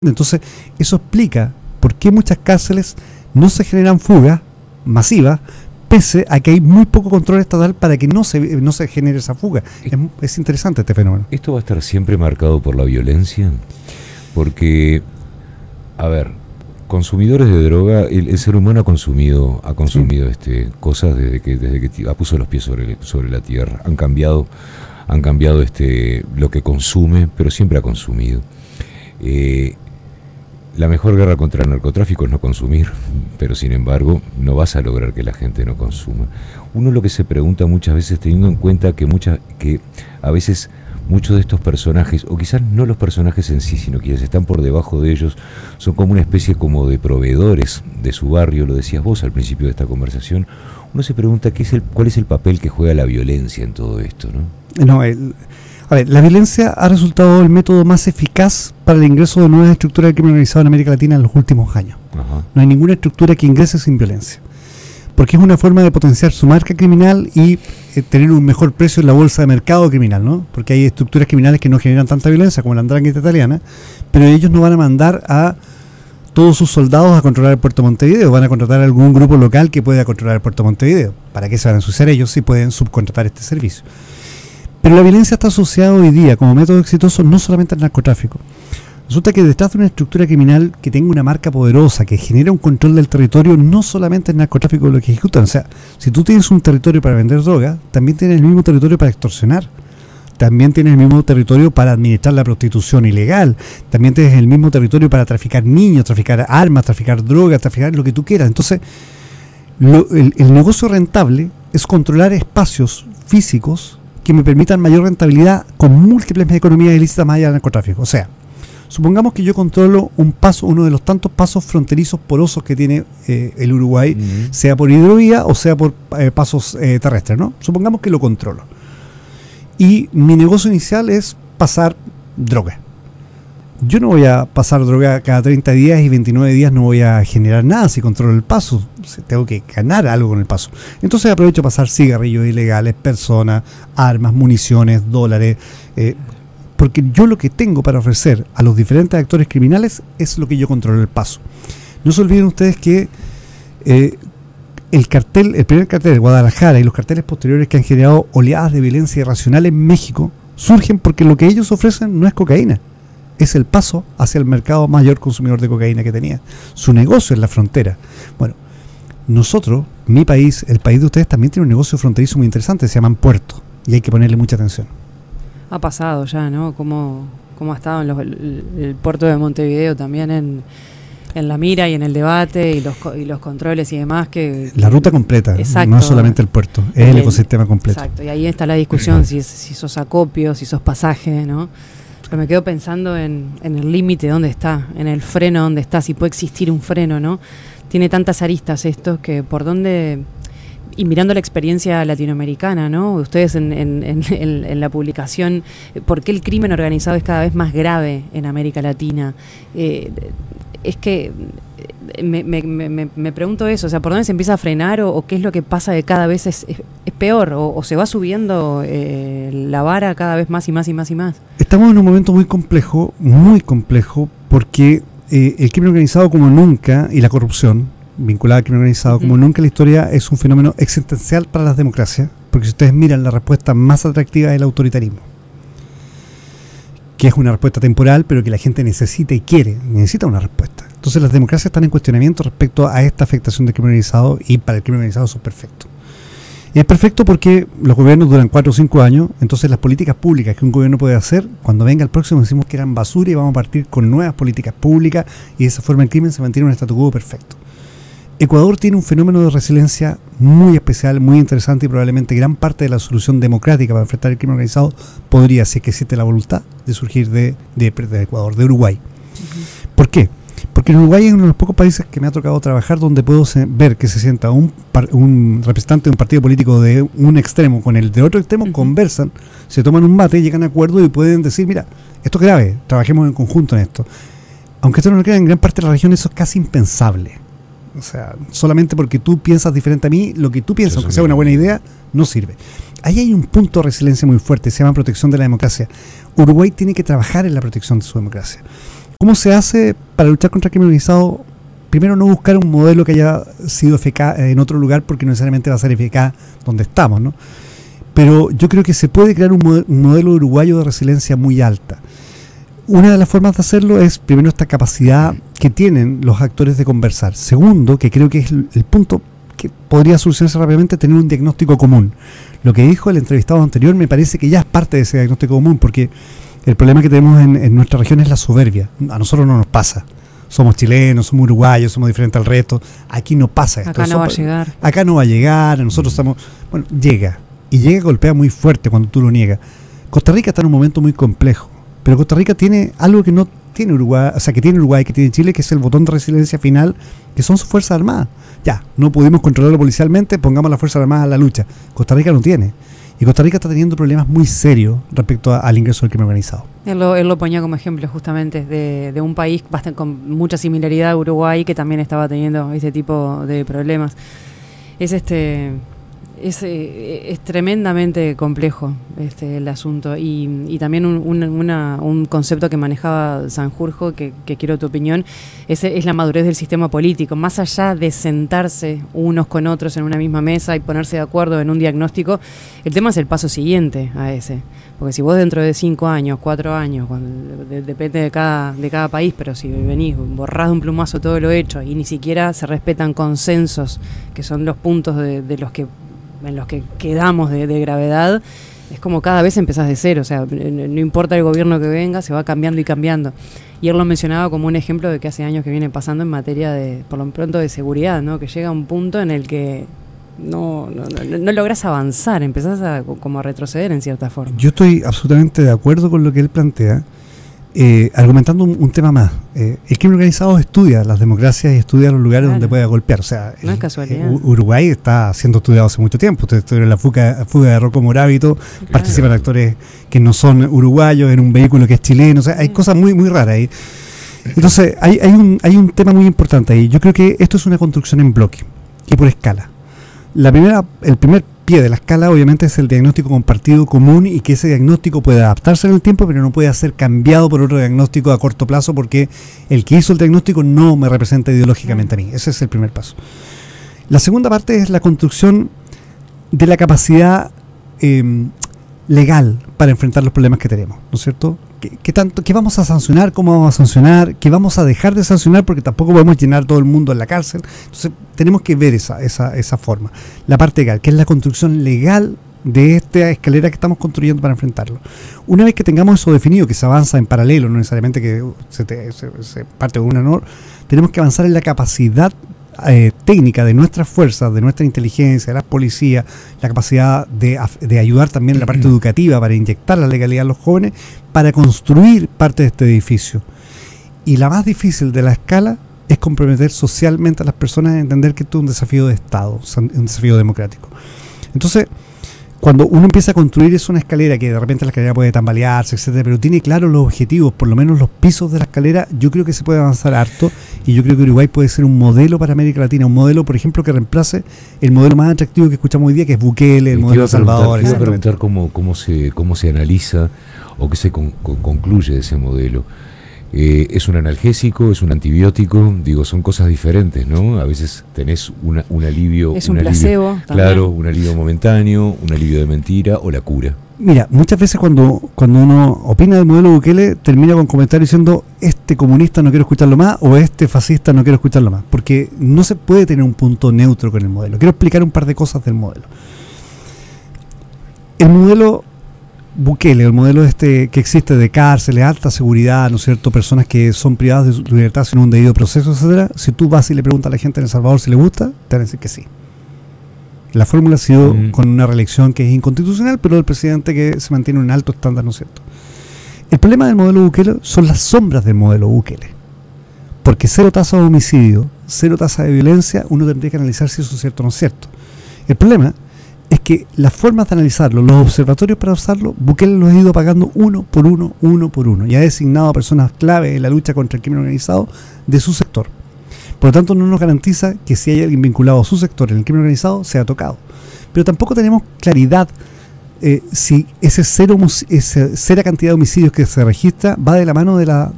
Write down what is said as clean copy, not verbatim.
Entonces, eso explica por qué muchas cárceles no se generan fugas masivas, pese a que hay muy poco control estatal para que no se genere esa fuga. Es interesante este fenómeno. ¿Esto va a estar siempre marcado por la violencia? Porque, a ver, consumidores de droga, el ser humano ha consumido cosas desde que puso los pies sobre la tierra. Han cambiado lo que consume, pero siempre ha consumido. La mejor guerra contra el narcotráfico es no consumir, pero sin embargo no vas a lograr que la gente no consuma. Uno lo que se pregunta muchas veces, teniendo en cuenta que a veces muchos de estos personajes, o quizás no los personajes en sí, sino quienes están por debajo de ellos, son como una especie como de proveedores de su barrio, lo decías vos al principio de esta conversación. Uno se pregunta cuál es el papel que juega la violencia en todo esto, ¿no? A ver, la violencia ha resultado el método más eficaz para el ingreso de nuevas estructuras de crimen organizado en América Latina en los últimos años. Ajá. No hay ninguna estructura que ingrese sin violencia, porque es una forma de potenciar su marca criminal y tener un mejor precio en la bolsa de mercado criminal, ¿no? Porque hay estructuras criminales que no generan tanta violencia como la Andrangheta italiana, pero ellos no van a mandar a todos sus soldados a controlar el puerto de Montevideo, van a contratar a algún grupo local que pueda controlar el puerto de Montevideo. ¿Para qué se van a ensuciar ellos si pueden subcontratar este servicio? Pero la violencia está asociada hoy día como método exitoso no solamente al narcotráfico. Resulta que detrás de una estructura criminal que tenga una marca poderosa, que genera un control del territorio, no solamente el narcotráfico lo que ejecutan. O sea, si tú tienes un territorio para vender droga, también tienes el mismo territorio para extorsionar. También tienes el mismo territorio para administrar la prostitución ilegal. También tienes el mismo territorio para traficar niños, traficar armas, traficar drogas, traficar lo que tú quieras. Entonces, el negocio rentable es controlar espacios físicos que me permitan mayor rentabilidad con múltiples economías ilícitas más allá del narcotráfico. O sea, supongamos que yo controlo uno de los tantos pasos fronterizos porosos que tiene el Uruguay, sea por hidrovía o sea por pasos terrestres, ¿no? Supongamos que lo controlo. Y mi negocio inicial es pasar droga. Yo no voy a pasar droga cada 30 días y 29 días no voy a generar nada si controlo el paso. Tengo que ganar algo con el paso. Entonces aprovecho a pasar cigarrillos ilegales, personas, armas, municiones, dólares. Porque yo lo que tengo para ofrecer a los diferentes actores criminales es lo que yo controlo el paso. No se olviden ustedes que el primer cartel de Guadalajara y los carteles posteriores que han generado oleadas de violencia irracional en México surgen porque lo que ellos ofrecen no es cocaína. Es el paso hacia el mercado mayor consumidor de cocaína que tenía. Su negocio es la frontera. Bueno, nosotros, mi país, el país de ustedes también tiene un negocio fronterizo muy interesante, se llaman puertos, y hay que ponerle mucha atención. Ha pasado ya, ¿no? Cómo ha estado el puerto de Montevideo también en la mira y en el debate y los controles y demás la ruta completa, exacto, no es solamente el puerto, es el ecosistema completo. Exacto, y ahí está la discusión si sos acopio, si sos pasaje, ¿no? Pero me quedo pensando en el límite dónde está, en el freno dónde está, si puede existir un freno, ¿no? Tiene tantas aristas esto que por dónde, y mirando la experiencia latinoamericana, ¿no? Ustedes en la publicación, ¿por qué el crimen organizado es cada vez más grave en América Latina? Es que me pregunto eso, o sea, ¿por dónde se empieza a frenar o qué es lo que pasa de cada vez es peor o se va subiendo la vara cada vez más y más y más y más? Estamos en un momento muy complejo, porque el crimen organizado como nunca y la corrupción vinculada al crimen organizado como nunca en la historia es un fenómeno existencial para las democracias, porque si ustedes miran la respuesta más atractiva es el autoritarismo, que es una respuesta temporal, pero que la gente necesita y necesita una respuesta. Entonces las democracias están en cuestionamiento respecto a esta afectación del crimen organizado, y para el crimen organizado eso es perfecto. Y es perfecto porque los gobiernos duran 4 o 5 años, entonces las políticas públicas que un gobierno puede hacer, cuando venga el próximo decimos que eran basura y vamos a partir con nuevas políticas públicas, y de esa forma el crimen se mantiene en un statu quo perfecto. Ecuador tiene un fenómeno de resiliencia muy especial, muy interesante, y probablemente gran parte de la solución democrática para enfrentar el crimen organizado podría, si es que existe la voluntad, de surgir de Ecuador, de Uruguay. ¿Por qué? Porque Uruguay es uno de los pocos países que me ha tocado trabajar donde puedo ver que se sienta un representante de un partido político de un extremo con el de otro extremo, conversan, se toman un mate, llegan a acuerdos y pueden decir, mira, esto es grave, trabajemos en conjunto en esto. Aunque esto no lo crea, en gran parte de la región eso es casi impensable. O sea, solamente porque tú piensas diferente a mí, lo que tú piensas, aunque sea una buena idea, no sirve. Ahí hay un punto de resiliencia muy fuerte, se llama protección de la democracia. Uruguay tiene que trabajar en la protección de su democracia. ¿Cómo se hace para luchar contra el crimen organizado? Primero, no buscar un modelo que haya sido eficaz en otro lugar, porque no necesariamente va a ser eficaz donde estamos, ¿no? Pero yo creo que se puede crear un modelo uruguayo de resiliencia muy alta. Una de las formas de hacerlo es, primero, esta capacidad que tienen los actores de conversar. Segundo, que creo que es el punto que podría solucionarse rápidamente, tener un diagnóstico común. Lo que dijo el entrevistado anterior me parece que ya es parte de ese diagnóstico común, porque el problema que tenemos en nuestra región es la soberbia. A nosotros no nos pasa. Somos chilenos, somos uruguayos, somos diferentes al resto. Aquí no pasa esto. Acá no va a llegar. Acá no va a llegar, nosotros estamos... Bueno, llega. Y llega y golpea muy fuerte cuando tú lo niegas. Costa Rica está en un momento muy complejo, pero Costa Rica tiene algo que no tiene Uruguay, o sea, que tiene Uruguay, que tiene Chile, que es el botón de resiliencia final, que son sus Fuerzas Armadas. Ya, no pudimos controlarlo policialmente, pongamos las Fuerzas Armadas a la lucha. Costa Rica no tiene. Y Costa Rica está teniendo problemas muy serios respecto al ingreso del crimen organizado. Él lo ponía como ejemplo justamente de un país bastante con mucha similaridad a Uruguay, que también estaba teniendo este tipo de problemas. Es tremendamente complejo el asunto, y también un concepto que manejaba Sanjurjo, que quiero tu opinión, es la madurez del sistema político. Más allá de sentarse unos con otros en una misma mesa y ponerse de acuerdo en un diagnóstico, el tema es el paso siguiente a ese. Porque si vos dentro de 5 años, 4 años, depende de cada país, pero si venís, borrás de un plumazo todo lo hecho y ni siquiera se respetan consensos, que son los puntos en los que quedamos de gravedad, es como cada vez empezás de cero. O sea, no importa el gobierno que venga, se va cambiando y cambiando. Y él lo mencionaba como un ejemplo de que hace años que viene pasando en materia de, por lo pronto, de seguridad, ¿no? Que llega un punto en el que no lográs avanzar, empezás como a retroceder en cierta forma. Yo estoy absolutamente de acuerdo con lo que él plantea, argumentando un tema más. El crimen organizado estudia las democracias y estudia los lugares donde puede golpear. O sea, no es casualidad. Uruguay está siendo estudiado hace mucho tiempo. Ustedes estuvieron en la fuga de Rocco Moravito, claro. Participan actores que no son uruguayos en un vehículo que es chileno. O sea, hay cosas muy, muy raras ahí. Entonces, hay un tema muy importante ahí. Yo creo que esto es una construcción en bloque y por escala. El primer pie de la escala obviamente es el diagnóstico compartido común, y que ese diagnóstico puede adaptarse en el tiempo, pero no puede ser cambiado por otro diagnóstico a corto plazo, porque el que hizo el diagnóstico no me representa ideológicamente a mí. Ese es el primer paso. La segunda parte es la construcción de la capacidad legal para enfrentar los problemas que tenemos, ¿no es cierto? ¿Qué vamos a sancionar? ¿Cómo vamos a sancionar? ¿Qué vamos a dejar de sancionar? Porque tampoco podemos llenar todo el mundo en la cárcel. Entonces tenemos que ver esa forma. La parte legal, que es la construcción legal de esta escalera que estamos construyendo para enfrentarlo. Una vez que tengamos eso definido, que se avanza en paralelo, no necesariamente que se parte de una, no, tenemos que avanzar en la capacidad técnica de nuestras fuerzas, de nuestra inteligencia, de las policías, la capacidad de ayudar también en la parte educativa para inyectar la legalidad a los jóvenes, para construir parte de este edificio. Y la más difícil de la escala es comprometer socialmente a las personas a entender que esto es un desafío de Estado, un desafío democrático. Entonces, cuando uno empieza a construir, es una escalera que de repente la escalera puede tambalearse, etcétera, pero tiene claros los objetivos, por lo menos los pisos de la escalera. Yo creo que se puede avanzar harto, y yo creo que Uruguay puede ser un modelo para América Latina, un modelo, por ejemplo, que reemplace el modelo más atractivo que escuchamos hoy día, que es Bukele, el modelo de Salvador. Te iba a preguntar cómo se analiza o qué se concluye de ese modelo. ¿Es un analgésico? ¿Es un antibiótico? Digo, son cosas diferentes, ¿no? A veces tenés un alivio. Es un placebo. Claro, un alivio momentáneo, un alivio de mentira o la cura. Mira, muchas veces cuando uno opina del modelo Bukele, termina con comentarios diciendo: este comunista no quiero escucharlo más, o este fascista no quiero escucharlo más, porque no se puede tener un punto neutro con el modelo. Quiero explicar un par de cosas del modelo. El modelo Bukele, el modelo que existe de cárceles, alta seguridad, ¿no es cierto?, personas que son privadas de su libertad sin un debido proceso, etcétera. Si tú vas y le preguntas a la gente en El Salvador si le gusta, te van a decir que sí. La fórmula ha sido con una reelección que es inconstitucional, pero el presidente que se mantiene un alto estándar, ¿no es cierto? El problema del modelo Bukele son las sombras del modelo Bukele. Porque cero tasa de homicidio, cero tasa de violencia, uno tendría que analizar si eso es cierto o no es cierto. El problema es que las formas de analizarlo, los observatorios para usarlo, Bukele los ha ido apagando uno por uno, y ha designado a personas clave en la lucha contra el crimen organizado de su sector. Por lo tanto, no nos garantiza que si hay alguien vinculado a su sector en el crimen organizado, sea tocado. Pero tampoco tenemos claridad si esa cera cantidad de homicidios que se registra va de la mano de la